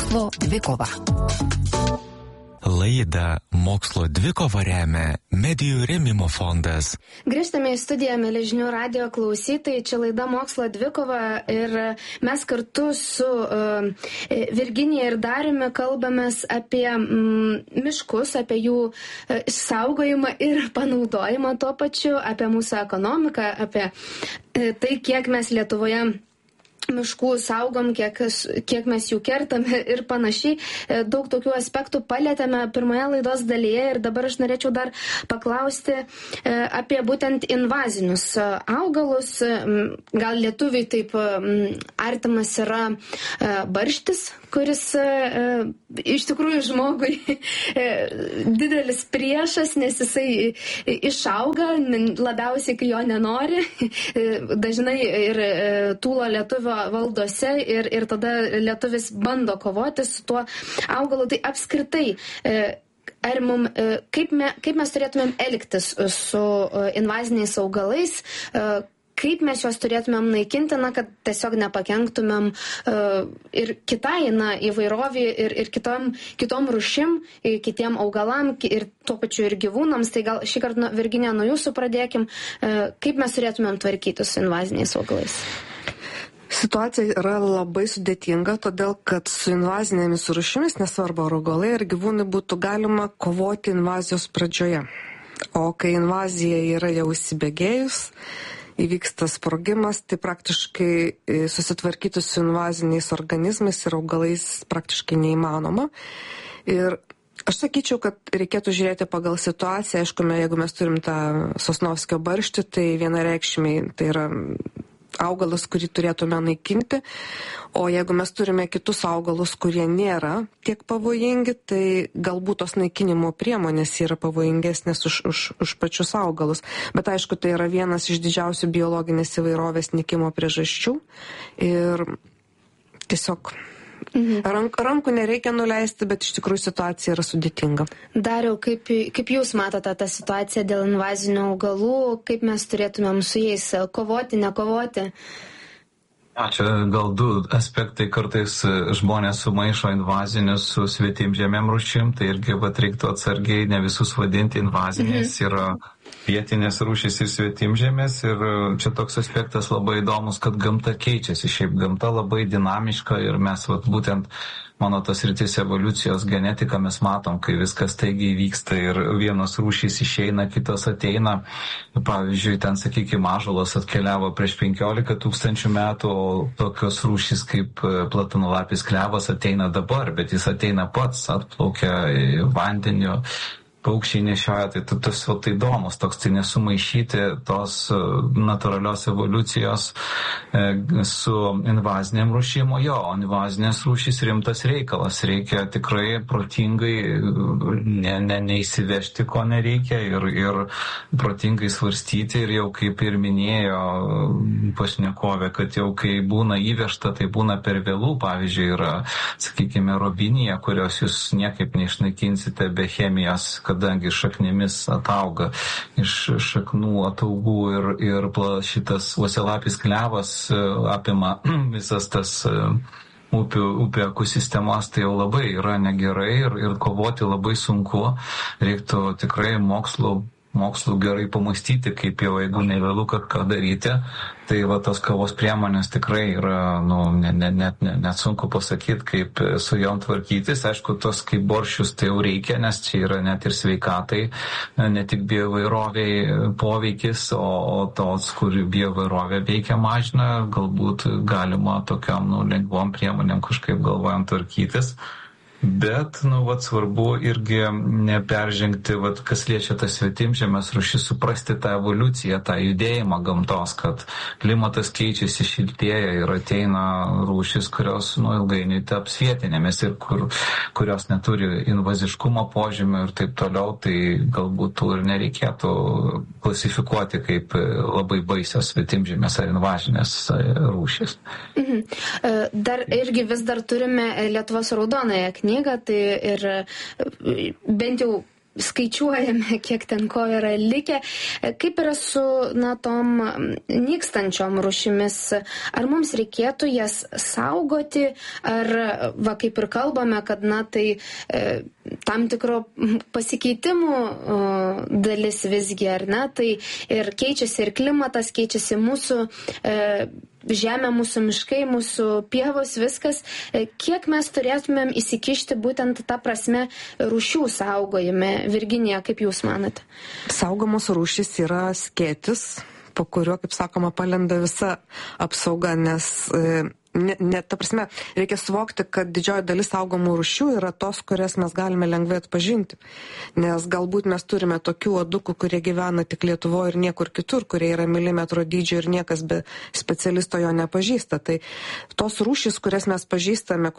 Mokslo dvikova. Laidą Mokslo dvikova remia Medijų rėmimo fondas. Grįžtame į studiją, mėly žinių radijo klausytojai. Čia laida Mokslo dvikova ir mes kartu su Virginija ir Dariumi kalbamės apie miškus, apie jų išsaugojimą ir panaudojimą tuo pačiu, apie mūsų ekonomiką, apie tai, kiek mes Lietuvoje miškų saugom, kiek mes jų kertame ir panašiai. Daug tokių aspektų palėtėme pirmoje laidos dalyje ir dabar aš norėčiau dar paklausti apie būtent invazinius augalus. Gal lietuviai taip artimas yra barštis, kuris iš tikrųjų žmogui didelis priešas, nes jisai išauga labiausiai, kai jo nenori. Dažnai ir tūlo lietuvio valdose ir tada lietuvis bando kovoti su tuo augalu. Tai apskritai, kaip mes turėtumėm elgtis su invaziniais augalais, kaip mes juos turėtumėm naikinti, kad tiesiog nepakenktumėm ir kitai įvairovį ir kitom rūšim, kitiem augalam ir tuo pačiu ir gyvūnams. Tai gal šį kartą, Virginija, nuo jūsų pradėkim. Kaip mes turėtumėm tvarkyti su invaziniais augalais? Situacija yra labai sudėtinga, todėl kad su invazinėmis rūšimis, nesvarbu ar augalai ar gyvūnai, būtų galima kovoti invazijos pradžioje. O kai invazija yra jau įsibėgėjus, įvyksta sprogimas, tai praktiškai susitvarkyti su invaziniais organizmais ir augalais praktiškai neįmanoma. Ir aš sakyčiau, kad reikėtų žiūrėti pagal situaciją. Aišku, jeigu mes turim tą Sosnovskio barštį, tai vienareikšmiai tai yra augalas, kurį turėtume naikinti. O jeigu mes turime kitus augalus, kurie nėra tiek pavojingi, tai galbūt tos naikinimo priemonės yra pavojingesnės už pačius augalus. Bet aišku, tai yra vienas iš didžiausių biologinės įvairovės nykimo priežasčių. Ir tiesiog rankų nereikia nuleisti, bet iš tikrųjų situacija yra sudėtinga. Dariau, kaip jūs matote tą situaciją dėl invazinių augalų, kaip mes turėtumėm su jais kovoti, nekovoti? Čia gal du aspektai, kartais žmonės sumaišo invazinius su svetimžemėm rūšim, tai irgi reiktų atsargiai ne visus vadinti invaziniais, yra vietinės rūšys ir svetimžemės. Ir čia toks aspektas labai įdomus, kad gamta keičiasi. Šiaip gamta labai dinamiška ir mes būtent mano tas rytis evoliucijos genetika mes matom, kai viskas taigiai vyksta ir vienos rūšys išeina, kitos ateina. Pavyzdžiui, ten, sakykime, ąžuolas atkeliavo prieš 15 000 metų, o tokios rūšys kaip platanolapis klevas ateina dabar, bet jis ateina pats, atplaukia vandeniu. Paukščiai nešioja, tai tas įdomus toks, tai nesumaišyti tos natūralios evoliucijos su invaziniam rūšim, o invazinės rūšys rimtas reikalas, reikia tikrai protingai neįsivežti, ko nereikia ir protingai svarstyti ir jau kaip ir minėjo pašnekovė, kad jau kai būna įvežta, tai būna per vėlų. Pavyzdžiui, yra, sakykime, robinija, kurios jūs niekaip neišnaikinsite be chemijos, kadangi šaknimis atauga iš šaknų ataugų ir šitas uosialapis klevas apima visas tas upių ekosistemas, tai jau labai yra negerai ir kovoti labai sunku. Reiktų tikrai mokslu gerai pamastyti, kaip jau jeigu nevėlu, ką daryti. Tai tos kovos priemonės tikrai yra, net sunku pasakyti, kaip su jom tvarkytis. Aišku, tos kaip boršius tai jau reikia, nes čia yra net ir sveikatai, ne tik bioįvairoviai poveikis, o tos, kur bioįvairovė veikia mažina, galbūt galima tokiam lengvom priemonėm kažkaip galvojam tvarkytis. Bet, svarbu irgi neperžengti, kas liečia tas svetimžemės rūšis, suprasti tą evoliuciją, tą judėjimą gamtos, kad klimatas keičiasi, šiltėja ir ateina rūšis, kurios ilgainiui taps vietinėmis ir kurios neturi invaziškumo požymių ir taip toliau, tai galbūt tų ir nereikėtų klasifikuoti kaip labai baisios svetimžemės ar invazinės rūšis. Dar irgi vis dar turime Lietuvos raudonąją knygą, tai ir bent jau skaičiuojame, kiek ten ko yra likę. Kaip yra su tom nykstančiom rūšimis? Ar mums reikėtų jas saugoti, ar, kaip ir kalbame, kad tai tam tikro pasikeitimų dalis visgi, ar ne? Tai ir keičiasi ir klimatas, keičiasi mūsų žemė, mūsų miškai, mūsų pievos, viskas. Kiek mes turėtumėm įsikišti būtent tą prasme rūšių saugojime? Virginija, kaip jūs manate? Saugomos rūšys yra skėtis, po kurio, kaip sakoma, palenda visa apsauga, nes ta prasme, reikia suvokti, kad didžioji dalis saugomų rūšių yra tos, kurias mes galime lengvai atpažinti. Nes galbūt mes turime tokių uodukų, kurie gyvena tik Lietuvoje ir niekur kitur, kurie yra milimetro dydžio ir niekas be specialisto jo nepažįsta. Tai tos rūšys, kurias mes pažįstame,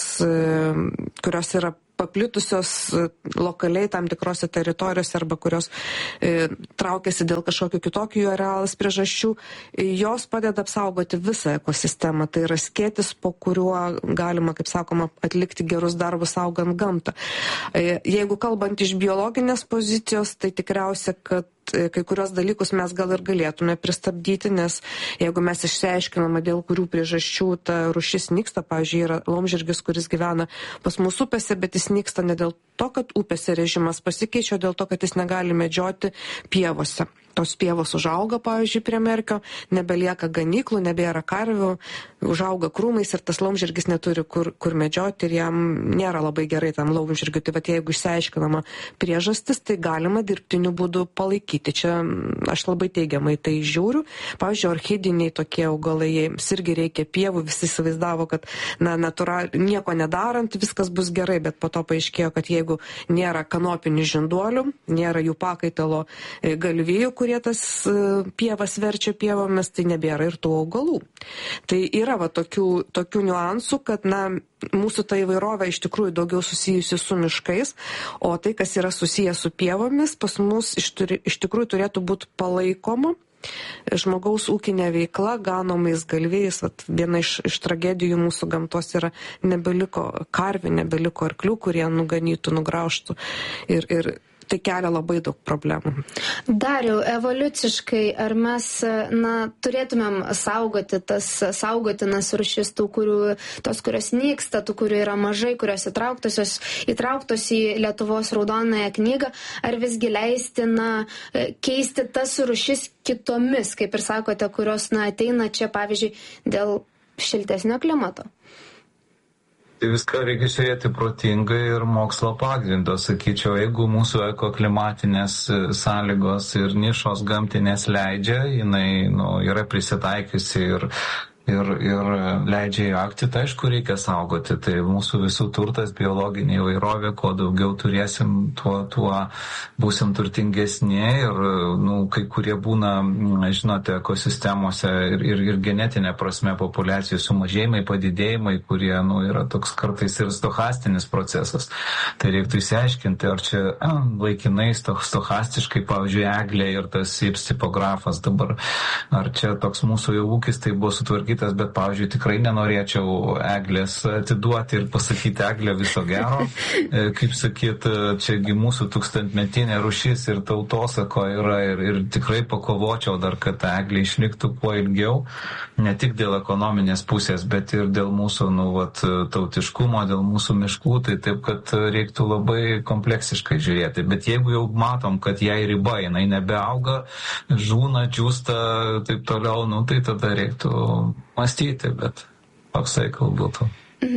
kurios yra paplitusios lokaliai tam tikrose teritorijose arba kurios traukiasi dėl kažkokių kitokių jų arealas priežasčių, jos padeda apsaugoti visą ekosistemą. Tai yra skėtis, po kuriuo galima, kaip sakoma, atlikti gerus darbus saugant gamtą. Jeigu kalbant iš biologinės pozicijos, tai tikriausia, kad kai kurios dalykus mes gal ir galėtume pristabdyti, nes jeigu mes išsiaiškiname, dėl kurių priežasčių ta rūšis nyksta, pavyzdžiui, yra laumžirgis, kuris gyvena pas mūsų upėse, bet jis nyksta ne dėl to, kad upėse režimas pasikeičia, dėl to, kad jis negali medžioti pievose. Tos pievos užauga, pavyzdžiui, prie Merkio, nebelieka ganyklų, nebėra karvių, užauga krūmais ir tas laumžirgis neturi kur medžioti ir jam nėra labai gerai tam laumžirgiui. Tai vat jeigu išsiaiškinama priežastis, tai galima dirbtiniu būdu palaikyti. Čia aš labai teigiamai tai žiūriu. Pavyzdžiui, orchidiniai tokie augalai, jiems irgi reikia pievų, visi įsivaizdavo, kad nieko nedarant viskas bus gerai, bet po to paaiškėjo, kad jeigu nėra kanopinių žinduolių, nėra jų pakaitalo galvijų, kurie tas pievas verčia pievomis, tai nebėra ir tų augalų. Tai yra tokių niuansų, kad mūsų ta įvairovė iš tikrųjų daugiau susijusi su miškais, o tai, kas yra susijęs su pievomis, pas mus iš tikrųjų turėtų būti palaikoma. Žmogaus ūkinė veikla, ganomais galvėjais, viena iš tragedijų mūsų gamtos yra nebeliko karvių, nebeliko arklių, kurie nuganytų, nugraužtų ir tai kelia labai daug problemų. Dariau, evoliuciškai, ar mes turėtumėm saugoti tas saugotinas rūšis, tos, kurios nyksta, tų, kurių yra mažai, kurios įtrauktos į Lietuvos raudonąją knygą, ar visgi leisti keisti tas rūšis kitomis, kaip ir sakote, kurios ateina čia, pavyzdžiui, dėl šiltesnio klimato? Tai viską reikia žiūrėti protingai ir mokslo pagrindo, sakyčiau, jeigu mūsų ekoklimatinės sąlygos ir nišos gamtinės leidžia, jinai yra prisitaikiusi ir leidžia įaugti, tai aišku reikia saugoti. Tai mūsų visų turtas, biologinė įvairovė, kuo daugiau turėsim, tuo būsim turtingesni ir kai kurie būna, žinote, ekosistemose ir genetinė prasme populiacijų sumažėjimai, padidėjimai, kurie yra toks kartais ir stochastinis procesas. Tai reiktų įsiaiškinti, ar čia laikinai stochastiškai, pavyzdžiui, eglė ir tas tipografas dabar, ar čia toks mūsų jau ūkis tai buvo sutvarkytas, bet, pavyzdžiui, tikrai nenorėčiau eglės atiduoti ir pasakyti eglę viso gero. Kaip sakyt, čiagi mūsų tūkstantmetinė rūšis ir tautosako yra ir tikrai pakovočiau dar, kad eglė išliktų kuo ilgiau, ne tik dėl ekonominės pusės, bet ir dėl mūsų tautiškumo, dėl mūsų miškų, tai taip, kad reiktų labai kompleksiškai žiūrėti. Bet jeigu jau matom, kad jai riba, jinai nebeauga, žūna, džiūsta, taip toliau, tai tada reiktų mąstyti, bet toksai kalbėtų.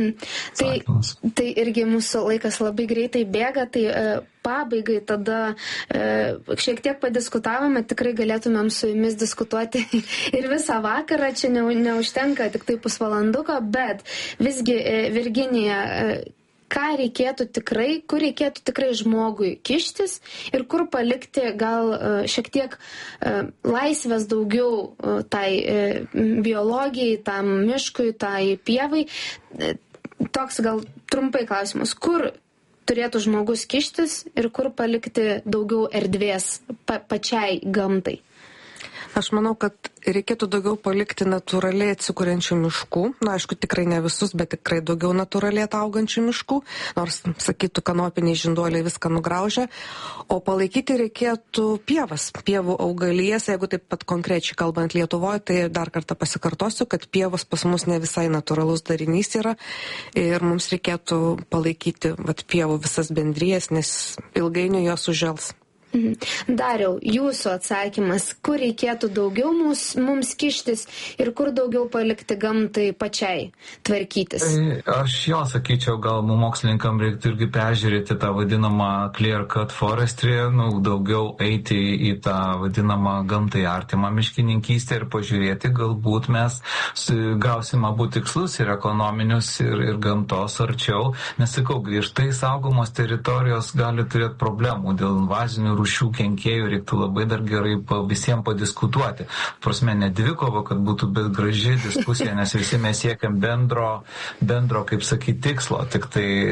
Tai irgi mūsų laikas labai greitai bėga, tai pabaigai tada šiek tiek padiskutavome, tikrai galėtumėm su jumis diskutuoti ir visą vakarą, čia neužtenka tik tai pusvalanduko, bet visgi, Virginija, kur reikėtų tikrai žmogui kištis ir kur palikti gal šiek tiek laisvės daugiau tai biologijai, tam miškui, tai pievai. Toks gal trumpai klausimas, kur turėtų žmogus kištis ir kur palikti daugiau erdvės pačiai gamtai? Aš manau, kad reikėtų daugiau palikti natūraliai atsikuriančių miškų. Na, aišku, tikrai ne visus, bet tikrai daugiau natūraliai ataugančių miškų, nors, sakytų, kanopiniai žinduoliai viską nugraužia. O palaikyti reikėtų pievas, pievų augalijas. Jeigu taip pat konkrečiai kalbant Lietuvoje, tai dar kartą pasikartosiu, kad pievos pas mus ne visai natūralus darinys yra ir mums reikėtų palaikyti pievų visas bendrijas, nes ilgainiui jos užžels. Dariau, jūsų atsakymas, kur reikėtų daugiau mums kištis ir kur daugiau palikti gamtai pačiai tvarkytis? Aš sakyčiau, gal mokslininkam reiktų irgi peržiūrėti tą vadinamą clear cut forestry, daugiau eiti į tą vadinamą gamtai artimą miškininkystę ir pažiūrėti, galbūt mes gausim abu tikslus ir ekonominius ir gamtos arčiau. Nesakau, griežtai saugomos teritorijos gali turėti problemų dėl invazinių rūšių kenkėjų, reiktų labai dar gerai visiems padiskutuoti. Prasme, ne dvikova, kad būtų bet graži diskusija, nes visi mes siekiam bendro, kaip sakyti, tikslo. Tik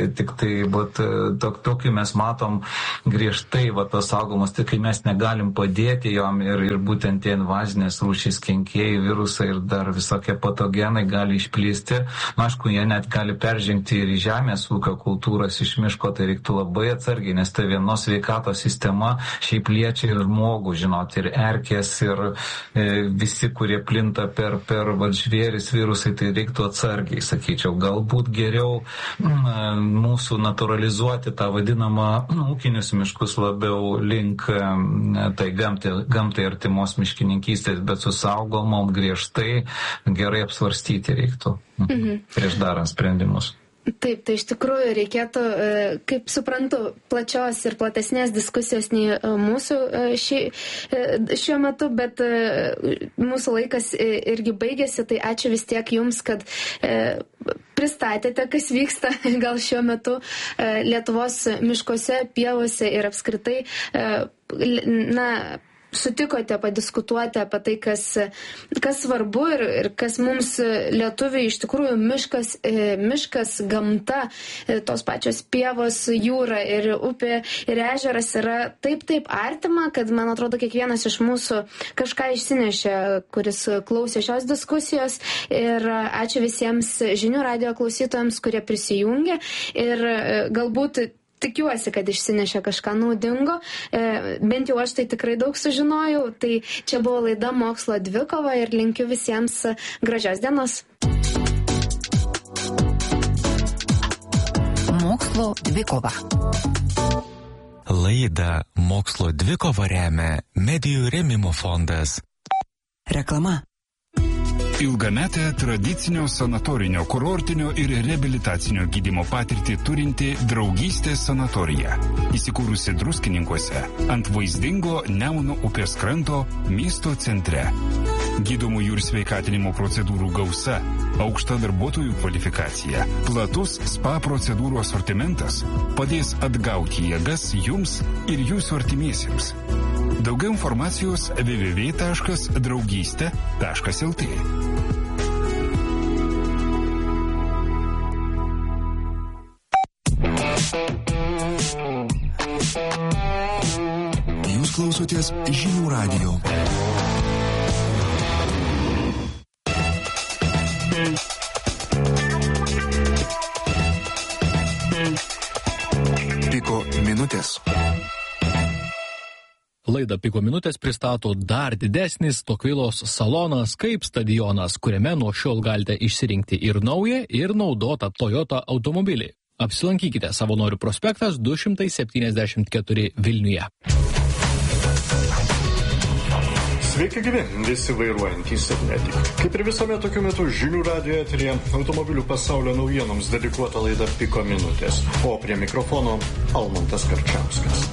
tai tokį mes matom griežtai tos saugomos, tik kai mes negalim padėti jom ir būtent tie invazinės rūšys kenkėjai, virusai ir dar visokie patogenai gali išplisti. Aišku, jie net gali peržengti ir į žemės ūkio kultūras iš miško, tai reiktų labai atsargiai, nes tai vienos sveikatos sistema šiaip liečia ir žmogų, žinot, ir erkės, ir visi, kurie plinta per žvėris, virusai, tai reiktų atsargiai, sakyčiau. Galbūt geriau mūsų naturalizuoti tą vadinamą ūkinius miškus labiau link tai gamtai artimos miškininkystės, bet su saugomom griežtai gerai apsvarstyti reiktų prieš darant sprendimus. Taip, tai iš tikrųjų reikėtų, kaip suprantu, plačios ir platesnės diskusijos nei mūsų šiuo metu, bet mūsų laikas irgi baigėsi, tai ačiū vis tiek jums, kad pristatėte, kas vyksta gal šiuo metu Lietuvos miškuose, pievose ir apskritai, sutikote padiskutuoti apie tai, kas svarbu ir kas mums lietuviai iš tikrųjų miškas, gamta, tos pačios pievos, jūra ir upė ir ežeras yra taip artima, kad man atrodo kiekvienas iš mūsų kažką išsinešė, kuris klausė šios diskusijos ir ačiū visiems žinių radijo klausytojams, kurie prisijungė ir galbūt tikiuosi, kad išsinešė kažką naudingo, bent jau aš tai tikrai daug sužinojau, tai čia buvo laida Mokslo dvikova ir linkiu visiems gražios dienos. Mokslo dvikova. Laidą Mokslo dvikova remia Medijų rėmimo fondas. Reklama. Ilgametę tradicinio sanatorinio, kurortinio ir reabilitacinio gydymo patirtį turinti Draugystės sanatorija. Įsikūrusi Druskininkuose ant vaizdingo Nemuno upės kranto miesto centre. Gydomųjų ir sveikatinimo procedūrų gausa, aukšta darbuotojų kvalifikacija, platus spa procedūrų asortimentas padės atgauti jėgas jums ir jūsų artimiesiems. Daugiau informacijos www.draugystė.lt. Jūs klausotės Žinių radijo. Piko minutės. Laidą Piko minutės pristato dar didesnis Tokvilos salonas kaip stadionas, kuriame nuo šiol galite išsirinkti ir naują, ir naudotą Toyota automobilį. Apsilankykite Savanorių prospektas 274 Vilniuje. Sveiki gyvi, visi vairuojantys ir ne tik. Kaip ir visuomet tokiu metu Žinių radijo eteryje automobilių pasaulio naujienoms dedikuota laida Piko minutės, o prie mikrofono Almantas Karčiauskas.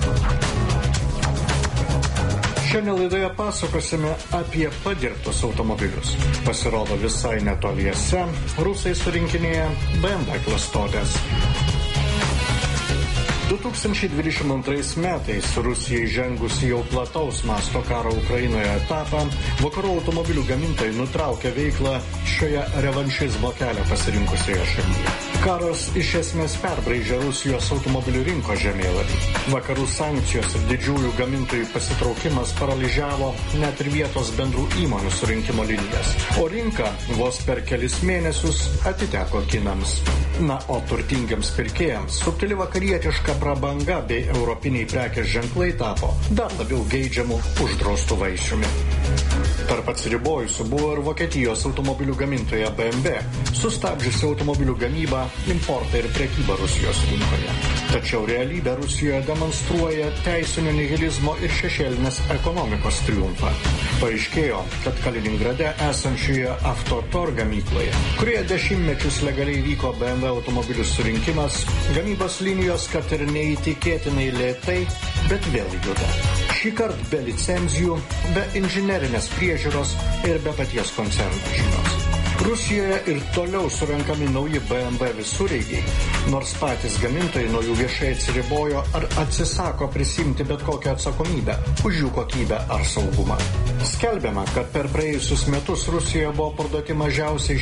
Šiandien laidoje pasakosime apie padirbtus automobilius. Pasirodo visai netoliese rusai surinkinėja BMW klastotės. 2022 metais Rusijai žengus jau plataus masto karo Ukrainoje etapą, vakarų automobilių gamintojai nutraukė veiklą šioje revanšizmo kelią pasirinkusioje šalyje. Karas iš esmės perbraižė Rusijos automobilių rinkos žemėlapį. Vakarų sankcijos ir didžiųjų gamintojų pasitraukimas paralyžiavo net ir vietos bendrų įmonių surinkimo linijas, o rinka vos per kelis mėnesius atiteko kinams. Na, o turtingiams pirkėjams subtili vakarietiška prabanga bei europiniai prekės ženklai tapo dar labiau geidžiamų uždraustų vaisiumi. Tarp atsiribojusių buvo ir Vokietijos automobilių gamintoja BMW, sustabdžiusi automobilių gamybą, importą ir prekybą Rusijos rinkoje. Tačiau realybė Rusijoje demonstruoja teisinio nihilizmo ir šešėlinės ekonomikos triumfą. Paaiškėjo, kad Kaliningrade esančioje Avtotor gamykloje, kurioje dešimtmečius legaliai vyko BMW automobilių surinkimas, gamybos linijos, kad ir neįtikėtinai lėtai, bet vėl juda. Šįkart be licenzijų, be inžinerinės priežiūros ir be paties koncerno žinios. Rusijoje ir toliau surenkami nauji BMW visureigiai, nors patys gamintojai nuo jų viešai atsiribojo ar atsisako prisimti bet kokią atsakomybę už jų kokybę ar saugumą. Skelbiama, kad per praėjusius metus Rusijoje buvo parduoti mažiausiai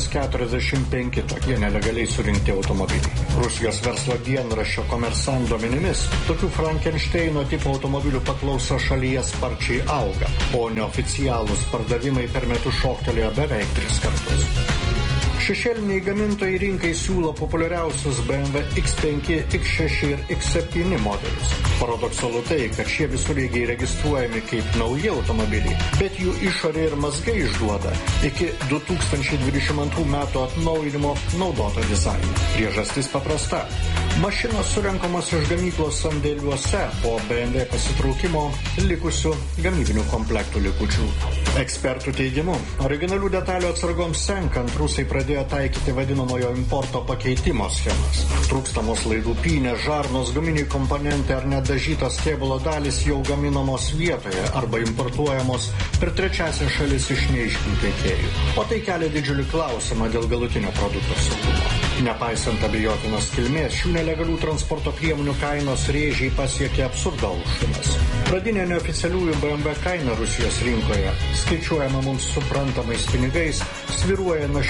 145 tokie nelegaliai surinkti automobiliai. Rusijos verslo dienraščio Komersant duomenimis, tokių Frankensteino tipo automobilių paklausa šalyje sparčiai auga, o neoficialūs pardavimai per metus šoktelėjo beveik 3 kartus. Šešėliniai gamintojai rinkai siūlo populiariausius BMW X5, X6 ir X7 modelius. Paradoksalu tai, kad šie visureigiai registruojami kaip nauji automobiliai, bet jų išorė ir mazgai išduoda iki 2022 metų atnaujinimo naudoto dizaino. Priežastis paprasta. Mašinos surenkamos iš gamyklos sandėliuose po BMW pasitraukimo likusių gamybinių komplektų likučių. Ekspertų teigimu, originalių detalių atsargoms senkant, rusai pradėjo taikyti vadinamojo importo pakeitimo schemas. Trūkstamos laidų pynės, žarnos, guminiai komponentai ar net dažytos kėbulo dalys jau gaminamos vietoje arba importuojamos per trečiasias šalis iš neaiškių tiekėjų. O tai kelia didžiulį klausimą dėl galutinio produkto saugumo. Nepaisant abejotinos kilmės, šių nelegalių transporto priemonių kainos rėžiai pasiekė absurdo aukštumas. Pradinė neoficialiųjų BMW kaina Rusijos rinkoje, skaičiuojama mums suprantamais pinigais, sviruoja nuo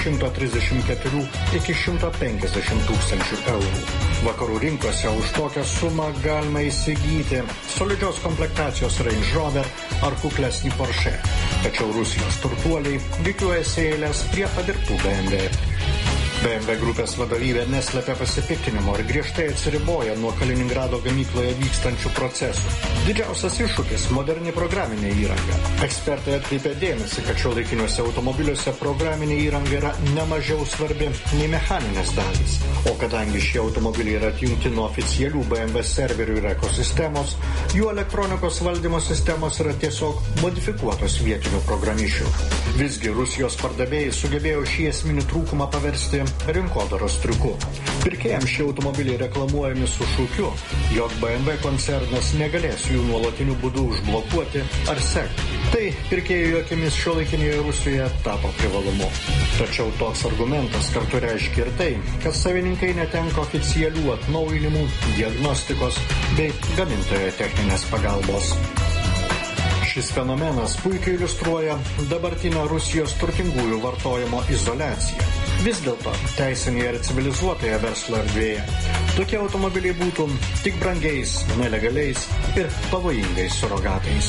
134 iki 150 tūkstančių eurų. Vakarų rinkose už tokią sumą galima įsigyti solidžios komplektacijos Range Rover ar kuklesnį Porsche. Tačiau Rusijos turtuoliai rikiuojasi eilės prie padirbtų BMW. BMW grupės vadovybė neslepia pasipiktinimo ir griežtai atsiriboja nuo Kaliningrado gamykloje vykstančių procesų. Didžiausias iššūkis – moderni programinė įranga. Ekspertai atkreipia dėmesį, kad šiuolaikiniuose automobiliuose programinė įranga yra nemažiau svarbi nei mechaninės dalys. O kadangi šie automobiliai yra atjungti nuo oficialių BMW serverių ir ekosistemos, jų elektronikos valdymo sistemos yra tiesiog modifikuotos vietinių programišių. Visgi Rusijos pardavėjai sugebėjo šį esminį trūkumą paversti rinkodaros triuku. Pirkėjams šie automobiliai reklamuojami su šūkiu, jog BMW koncernas negalės jų nuolatiniu būdu užblokuoti ar sekti. Tai pirkėjų akimis šiuolaikinėje Rusijoje tapo privalumu. Tačiau toks argumentas kartu reiškia ir tai, kad savininkai netenka oficialių atnaujinimų, diagnostikos bei gamintojo techninės pagalbos. Šis fenomenas puikiai iliustruoja dabartinę Rusijos turtingųjų vartojimo izoliaciją. Vis dėlto, teisinėje ir civilizuotoje verslo erdvėje tokie automobiliai būtų tik brangiais, nelegaliais ir pavojingais surogatais.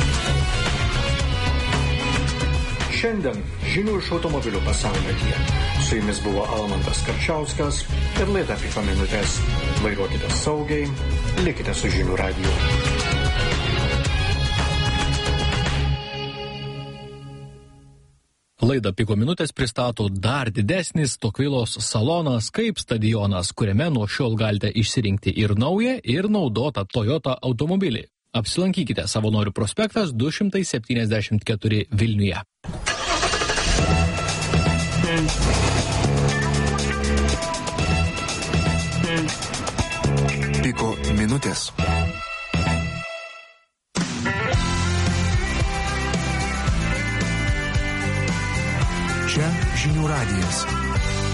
Šiandien žinių iš automobilių pasaulio tiek. Su jumis buvo Almantas Karčiauskas ir laida Piko minutės. Vairuokite saugiai, likite su Žinių radiju. Laidą Piko minutės pristato dar didesnis Tokvilos salonas kaip stadionas, kuriame nuo šiol galite išsirinkti ir naują, ir naudotą Toyota automobilį. Apsilankykite Savanorių prospektas 274 Vilniuje. Piko minutės. Čia Žinių radijas.